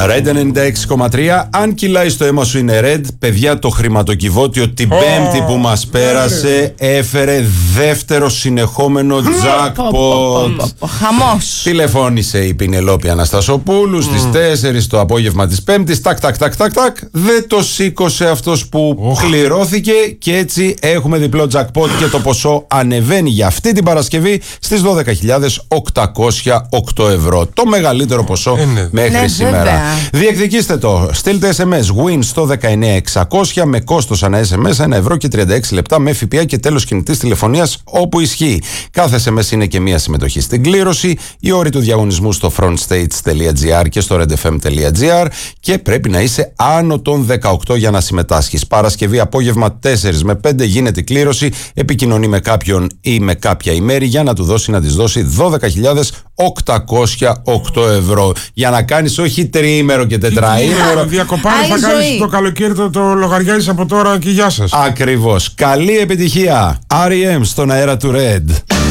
Red 96,3. Αν κυλάει στο αίμα σου είναι Red. Παιδιά, το χρηματοκιβώτιο την Πέμπτη που μας πέρασε έφερε δεύτερο συνεχόμενο jackpot. Χαμός. Τηλεφώνησε η Πινελόπη Αναστασοπούλου στις 4 το απόγευμα της Πέμπτης. Τακ. Δεν το σήκωσε αυτός που κληρώθηκε και έτσι έχουμε διπλό jackpot και το ποσό ανεβαίνει για αυτή την Παρασκευή στις 12.808 ευρώ. Το μεγαλύτερο ποσό μέχρι σήμερα. Βέβαια. Διεκδικήστε το. Στείλτε SMS WIN στο 19600 με κόστος ανά SMS 1 ευρώ και 36 λεπτά με ΦΠΑ και τέλος κινητής τηλεφωνίας όπου ισχύει. Κάθε SMS είναι και μία συμμετοχή στην κλήρωση. Οι όροι του διαγωνισμού στο frontstates.gr και στο redfm.gr και πρέπει να είσαι άνω των 18 για να συμμετάσχεις. Παρασκευή απόγευμα 4 με 5 γίνεται η κλήρωση. Επικοινωνεί με κάποιον ή με κάποια ημέρη για να του δώσει να της δώσει 12.808 ευρώ. Για να κάνεις όχι τριήμερο και τετραήμερο. Διακοπάρι θα κάνεις το καλοκαίρι, το λογαριάζεις από τώρα και γεια σας. Ακριβώς. Καλή επιτυχία. R.E.M. στον αέρα του Red.